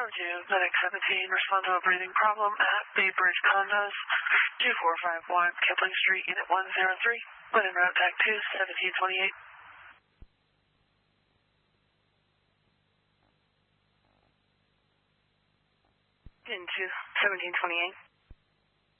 Medic 17, respond to a breathing problem at the Bridge Condos, 2451 Kipling Street, Unit 103, within route tag 2, 1728. Into 1728.